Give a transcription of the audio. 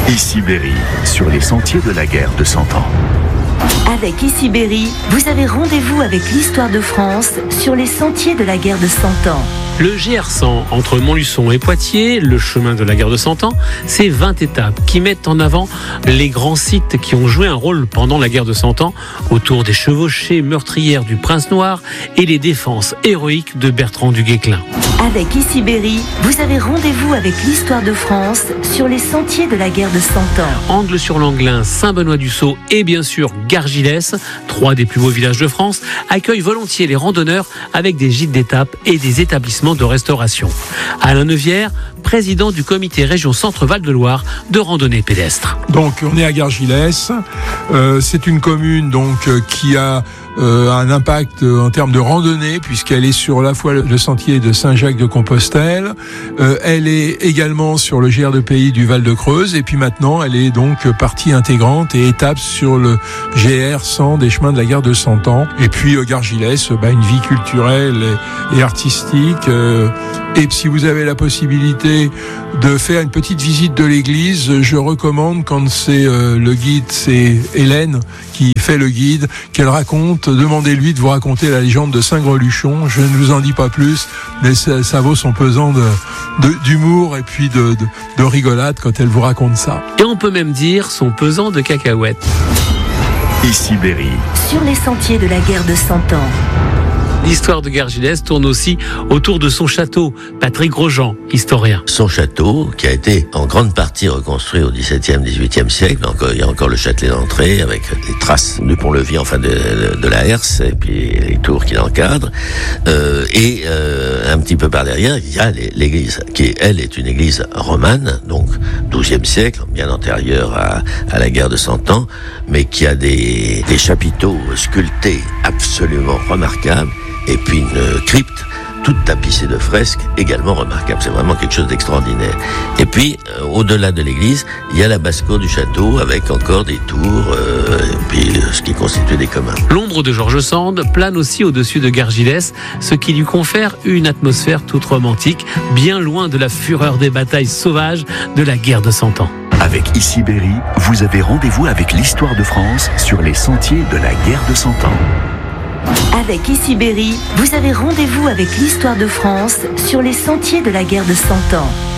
Ici Berry, sur les sentiers de la guerre de 100 ans. Avec Ici Berry, vous avez rendez-vous avec l'histoire de France sur les sentiers de la guerre de 100 ans. Le GR100 entre Montluçon et Poitiers, le chemin de la guerre de 100 ans, c'est 20 étapes qui mettent en avant les grands sites qui ont joué un rôle pendant la guerre de 100 ans autour des chevauchées meurtrières du Prince Noir et les défenses héroïques de Bertrand du Guesclin. Avec Ici Berry, vous avez rendez-vous avec l'histoire de France sur les sentiers de la guerre de 100 ans. Angles-sur-Langlin, Saint-Benoît-du-Sault et bien sûr Gargilès, 3 des plus beaux villages de France, accueillent volontiers les randonneurs avec des gîtes d'étape et des établissements de restauration. Alain Neuvière, président du comité région Centre-Val de Loire de randonnée pédestre. Donc on est à Gargilès, c'est une commune qui a un impact en termes de randonnée puisqu'elle est sur la fois le sentier de Saint-Jacques-de-Compostelle, elle est également sur le GR de Pays du Val-de-Creuse et puis maintenant elle est donc partie intégrante et étape sur le GR100 des chemins de la guerre de 100 ans. Et puis Gargilès, une vie culturelle et artistique. Et si vous avez la possibilité de faire une petite visite de l'église, je recommande quand c'est le guide, c'est Hélène qui fait le guide, qu'elle raconte, demandez-lui de vous raconter la légende de Saint-Greluchon. Je ne vous en dis pas plus, mais ça vaut son pesant d'humour et puis de rigolade quand elle vous raconte ça. Et on peut même dire son pesant de cacahuètes. Ici Berry. Sur les sentiers de la guerre de 100 ans. L'histoire de Gargilès tourne aussi autour de son château. Patrick Grosjean, historien. Son château, qui a été en grande partie reconstruit au XVIIe, XVIIIe siècle, il y a encore le châtelet d'entrée avec les traces du pont-levis, de la herse, et puis les tours qui l'encadrent. Un petit peu par derrière, il y a l'église, qui elle est une église romane, donc XIIe siècle, bien antérieure à la guerre de 100 ans, mais qui a des chapiteaux sculptés absolument remarquables. Et puis une crypte toute tapissée de fresques, également remarquable. C'est vraiment quelque chose d'extraordinaire. Et puis, au-delà de l'église, il y a la basse-cour du château avec encore des tours, et puis ce qui constitue des communs. L'ombre de George Sand plane aussi au-dessus de Gargilès, ce qui lui confère une atmosphère toute romantique, bien loin de la fureur des batailles sauvages de la guerre de 100 ans. Avec Ici Berry, vous avez rendez-vous avec l'histoire de France sur les sentiers de la guerre de 100 ans. Avec Ici Berry, vous avez rendez-vous avec l'histoire de France sur les sentiers de la guerre de 100 ans.